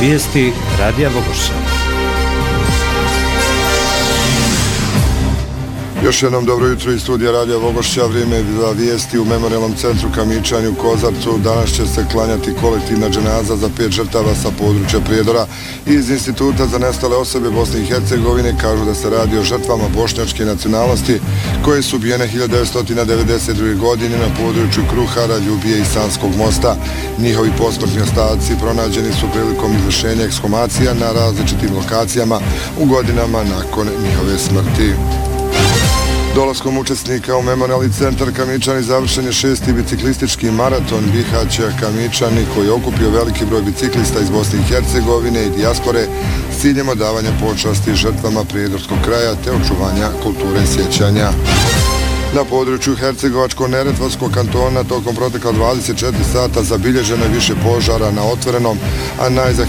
Vijesti Radija Vogošća. Još jednom dobro jutro iz studija Radija Vogošća, vrijeme za vijesti. U Memorijalnom centru Kamičani u Kozarcu danas će se klanjati kolektivna dženaza za 5 žrtava sa područja Prijedora. Iz Instituta za nestale osobe Bosne i Hercegovine kažu da se radi o žrtvama bošnjačke nacionalnosti koje su ubijene 1992. godine na području Kruhara, Ljubije i Sanskog mosta. Njihovi posmrtni ostaci pronađeni su prilikom izvršenja ekshumacija na različitim lokacijama u godinama nakon njihove smrti. Dolaskom učesnika u Memorijalni centar Kamičani završen je 6. biciklistički maraton Bihać Kamičani koji je okupio veliki broj biciklista iz Bosne i Hercegovine i dijaspore s ciljem odavanja počasti žrtvama prijedorskog kraja te očuvanja kulture sjećanja. Na području Hercegovačko-Neretvanskog kantona tokom protekla 24 sata zabilježeno je više požara na otvorenom, a najzahtjevnije